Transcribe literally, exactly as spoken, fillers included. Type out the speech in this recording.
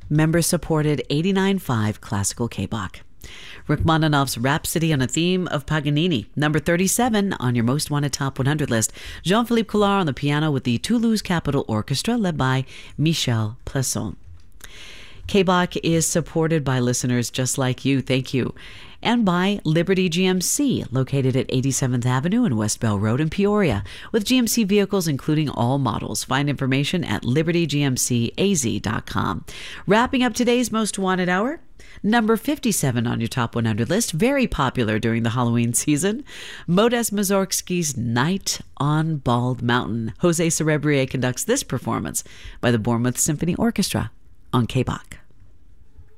member-supported eighty-nine point five classical K-Bach. Rachmaninoff's Rhapsody on a Theme of Paganini, number thirty-seven on your Most Wanted Top one hundred list. Jean-Philippe Collard on the piano with the Toulouse Capitol Orchestra, led by Michel Plesson. K-Bach is supported by listeners just like you, thank you, and by Liberty G M C, located at eighty-seventh Avenue and West Bell Road in Peoria, with G M C vehicles including all models. Find information at liberty g m c a z dot com. Wrapping up today's Most Wanted Hour, number fifty-seven on your Top one hundred list, very popular during the Halloween season, Modest Mussorgsky's Night on Bald Mountain. Jose Cerebrier conducts this performance by the Bournemouth Symphony Orchestra on K-Bach.